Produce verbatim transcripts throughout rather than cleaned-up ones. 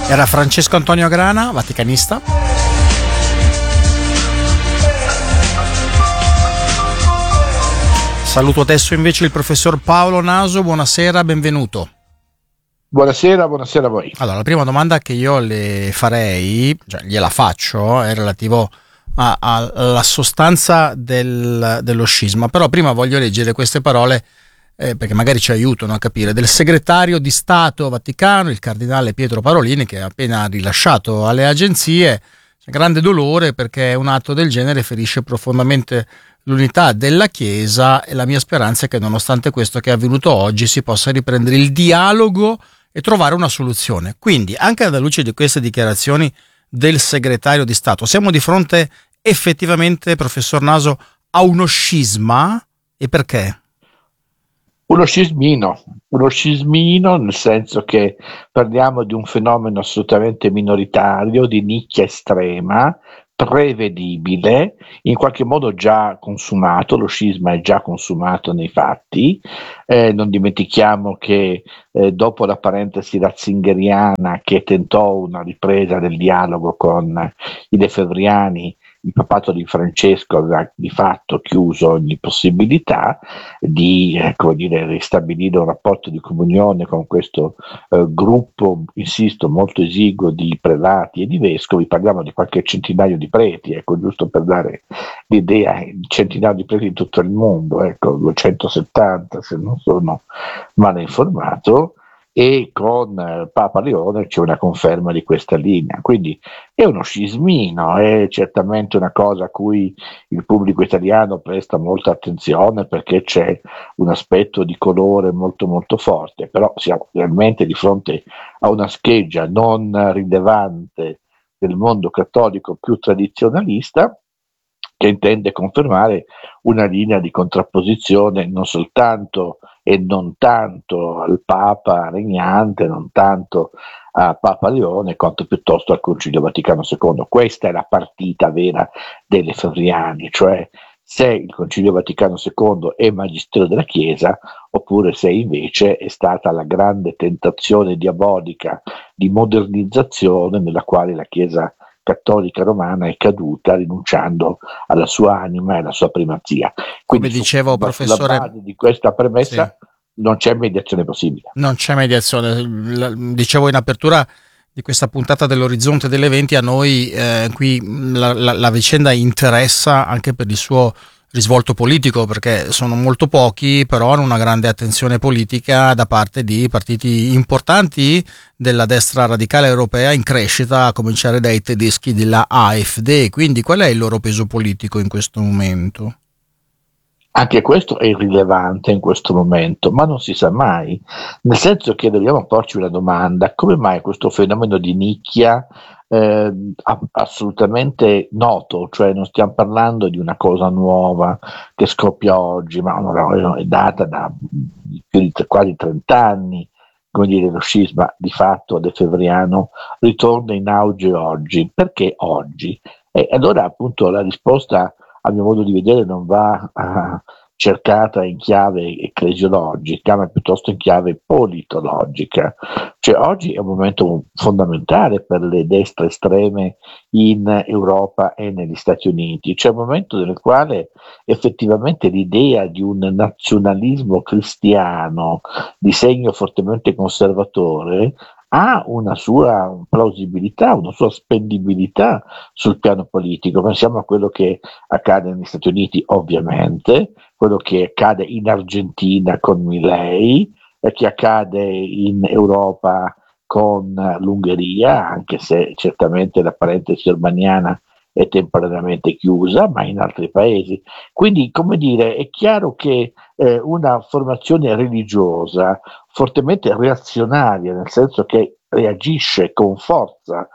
Era Francesco Antonio Grana, vaticanista. Saluto adesso invece il professor Paolo Naso, buonasera, benvenuto. Buonasera, buonasera a voi. Allora, la prima domanda che io le farei, cioè gliela faccio, è relativo a- a- alla sostanza del- dello scisma, però prima voglio leggere queste parole eh, perché magari ci aiutano a capire, del segretario di Stato Vaticano, il cardinale Pietro Parolin, che ha appena rilasciato alle agenzie. C'è grande dolore perché un atto del genere ferisce profondamente l'unità della Chiesa e la mia speranza è che nonostante questo che è avvenuto oggi si possa riprendere il dialogo e trovare una soluzione. Quindi, anche alla luce di queste dichiarazioni del segretario di Stato, siamo di fronte effettivamente, professor Naso, a uno scisma? E perché? Uno scismino, uno scismino nel senso che parliamo di un fenomeno assolutamente minoritario, di nicchia estrema, prevedibile, in qualche modo già consumato, lo scisma è già consumato nei fatti. Eh, non dimentichiamo che eh, dopo la parentesi ratzingeriana che tentò una ripresa del dialogo con i lefebvriani, il papato di Francesco aveva di fatto chiuso ogni possibilità di eh, come dire, ristabilire un rapporto di comunione con questo eh, gruppo, insisto, molto esiguo di prelati e di vescovi. Parliamo di qualche centinaio di preti, ecco, giusto per dare l'idea, centinaio di preti in tutto il mondo, ecco, duecentosettanta se non sono male informato, e con eh, Papa Leone c'è una conferma di questa linea. Quindi è uno scismino, è certamente una cosa a cui il pubblico italiano presta molta attenzione perché c'è un aspetto di colore molto molto forte, però siamo realmente di fronte a una scheggia non rilevante del mondo cattolico più tradizionalista che intende confermare una linea di contrapposizione non soltanto e non tanto al Papa regnante, non tanto a Papa Leone, quanto piuttosto al Concilio Vaticano secondo. Questa è la partita vera dei lefebvriani, cioè se il Concilio Vaticano secondo è magistero della Chiesa oppure se invece è stata la grande tentazione diabolica di modernizzazione nella quale la Chiesa cattolica romana è caduta rinunciando alla sua anima e alla sua primazia. Come Quindi su, dicevo, sulla professore, base di questa sì, premessa non c'è mediazione possibile. non c'è mediazione. L- Dicevo in apertura di questa puntata dell'Orizzonte degli Eventi, a noi eh, qui la, la, la vicenda interessa anche per il suo risvolto politico, perché sono molto pochi, però hanno una grande attenzione politica da parte di partiti importanti della destra radicale europea in crescita, a cominciare dai tedeschi della AfD. Quindi qual è il loro peso politico in questo momento? Anche questo è irrilevante in questo momento, ma non si sa mai, nel senso che dobbiamo porci una domanda: come mai questo fenomeno di nicchia eh, a- assolutamente noto, cioè non stiamo parlando di una cosa nuova che scoppia oggi, ma no, è data da più di tre- quasi trenta anni, come dire, lo scisma di fatto lefebvriano ritorna in auge oggi. Perché oggi? E allora appunto la risposta a mio modo di vedere non va uh, cercata in chiave ecclesiologica, ma piuttosto in chiave politologica. Cioè oggi è un momento fondamentale per le destre estreme in Europa e negli Stati Uniti. C'è un momento nel quale effettivamente l'idea di un nazionalismo cristiano di segno fortemente conservatore ha una sua plausibilità, una sua spendibilità sul piano politico. Pensiamo a quello che accade negli Stati Uniti, ovviamente, quello che accade in Argentina con Milei, e che accade in Europa con l'Ungheria, anche se certamente la parentesi urbaniana è temporaneamente chiusa, ma in altri paesi. Quindi, come dire, è chiaro che eh, una formazione religiosa fortemente reazionaria, nel senso che reagisce con forza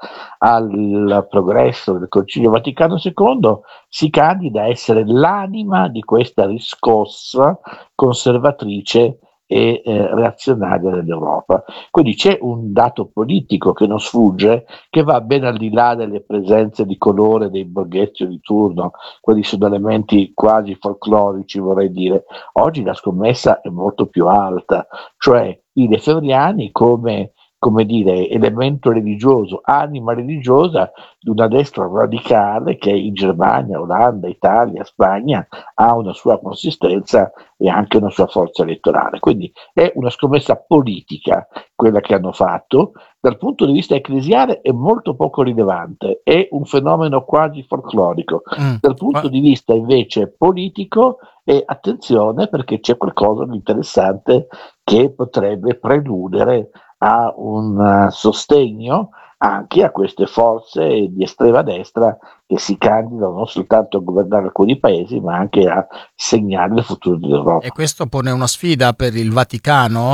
al progresso del Concilio Vaticano secondo, si candida a essere l'anima di questa riscossa conservatrice e eh, reazionaria dell'Europa. Quindi c'è un dato politico che non sfugge, che va ben al di là delle presenze di colore dei borghetti di turno. Quelli sono elementi quasi folclorici, vorrei dire. Oggi la scommessa è molto più alta, cioè i lefebvriani come come dire, elemento religioso, anima religiosa di una destra radicale che in Germania, Olanda, Italia, Spagna ha una sua consistenza e anche una sua forza elettorale. Quindi è una scommessa politica quella che hanno fatto. Dal punto di vista ecclesiale è molto poco rilevante, è un fenomeno quasi folclorico. Mm. Dal punto di vista invece politico, e attenzione perché c'è qualcosa di interessante che potrebbe preludere a un uh, sostegno anche a queste forze di estrema destra che si candidano non soltanto a governare alcuni paesi ma anche a segnare il futuro dell'Europa. E questo pone una sfida per il Vaticano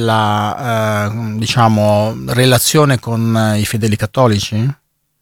nella eh, diciamo relazione con i fedeli cattolici?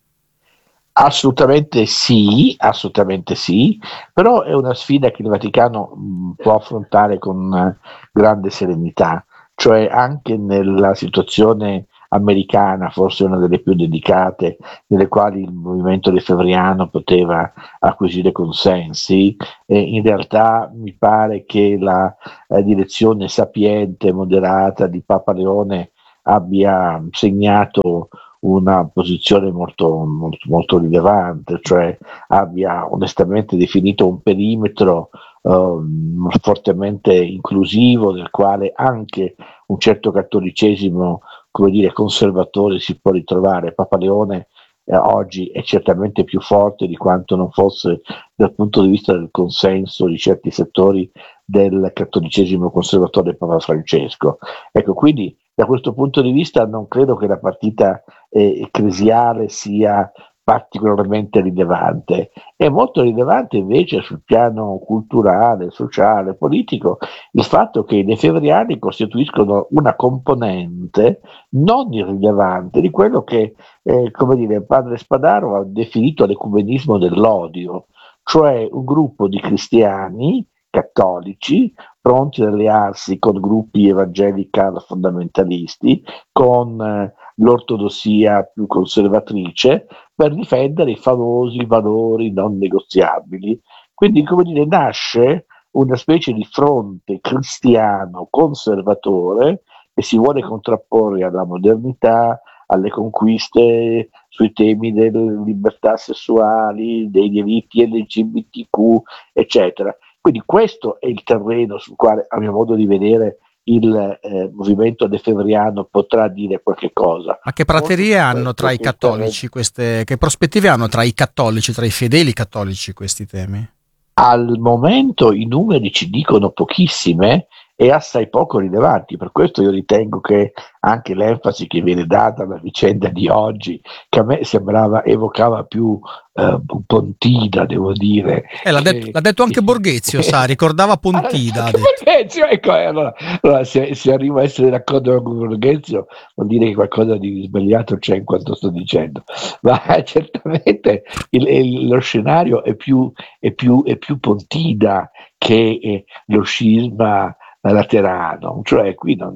Assolutamente sì, assolutamente sì, però è una sfida che il Vaticano mh, può affrontare con uh, grande serenità, cioè anche nella situazione americana, forse una delle più delicate, nelle quali il movimento lefebvriano poteva acquisire consensi, e in realtà mi pare che la eh, direzione sapiente, moderata di Papa Leone abbia segnato una posizione molto, molto, molto rilevante, cioè abbia onestamente definito un perimetro eh, fortemente inclusivo nel quale anche un certo cattolicesimo, come dire, conservatore si può ritrovare. Papa Leone eh, oggi è certamente più forte di quanto non fosse dal punto di vista del consenso di certi settori del cattolicesimo conservatore Papa Francesco. Ecco, quindi da questo punto di vista non credo che la partita eh, ecclesiale sia particolarmente rilevante. È molto rilevante invece sul piano culturale, sociale, politico il fatto che i lefebvriani costituiscono una componente non irrilevante di quello che eh, come dire, padre Spadaro ha definito l'ecumenismo dell'odio, cioè un gruppo di cristiani cattolici pronti ad allearsi con gruppi evangelical fondamentalisti, con eh, l'ortodossia più conservatrice, per difendere i famosi valori non negoziabili. Quindi, come dire, nasce una specie di fronte cristiano conservatore che si vuole contrapporre alla modernità, alle conquiste sui temi delle libertà sessuali, dei diritti L G B T Q, eccetera. Quindi questo è il terreno sul quale, a mio modo di vedere, il eh, movimento lefebvriano potrà dire qualche cosa. Ma che praterie hanno tra i cattolici queste, che prospettive hanno tra i cattolici, tra i fedeli cattolici questi temi? Al momento i numeri ci dicono pochissime e assai poco rilevanti, per questo io ritengo che anche l'enfasi che viene data alla vicenda di oggi, che a me sembrava, evocava più eh, Pontida, devo dire. Eh, l'ha, detto, l'ha detto anche Borghezio, sa, ricordava Pontida. Ha detto. Borghezio, ecco, allora, allora se, se arrivo a essere d'accordo con Borghezio vuol dire che qualcosa di sbagliato c'è in quanto sto dicendo, ma certamente il, il, lo scenario è più, è più, è più Pontida che eh, lo scisma laterano, cioè qui non,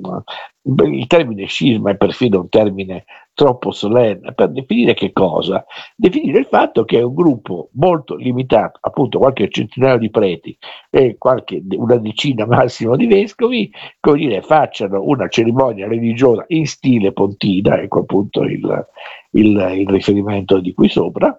il termine scisma è perfino un termine troppo solenne per definire che cosa? Definire il fatto che è un gruppo molto limitato, appunto qualche centinaio di preti e qualche, una decina massimo di vescovi, come dire, facciano una cerimonia religiosa in stile Pontida, ecco appunto il, il, il riferimento di qui sopra,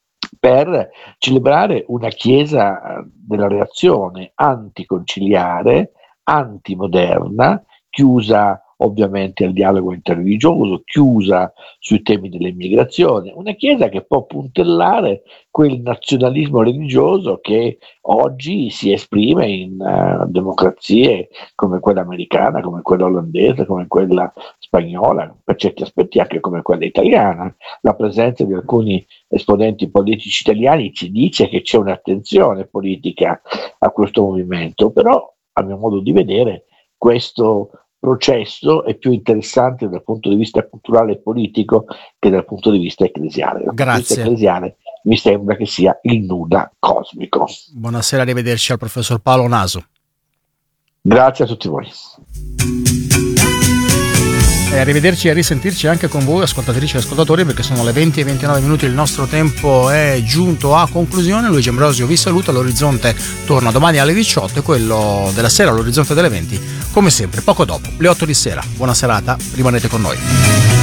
per celebrare una chiesa della reazione anticonciliare, antimoderna, chiusa ovviamente al dialogo interreligioso, chiusa sui temi dell'immigrazione, una chiesa che può puntellare quel nazionalismo religioso che oggi si esprime in uh, democrazie come quella americana, come quella olandese, come quella spagnola, per certi aspetti anche come quella italiana. La presenza di alcuni esponenti politici italiani ci dice che c'è un'attenzione politica a questo movimento, però a mio modo di vedere questo processo è più interessante dal punto di vista culturale e politico che dal punto di vista ecclesiale. Dal punto di vista ecclesiale mi sembra che sia il nulla cosmico. Buonasera, arrivederci al professor Paolo Naso. Grazie a tutti voi. E arrivederci e a risentirci anche con voi, ascoltatrici e ascoltatori, perché sono le venti e ventinove minuti, il nostro tempo è giunto a conclusione. Luigi Ambrosio vi saluta, l'Orizzonte torna domani alle diciotto e quello della sera, l'Orizzonte delle venti, come sempre, poco dopo, le otto di sera. Buona serata, rimanete con noi.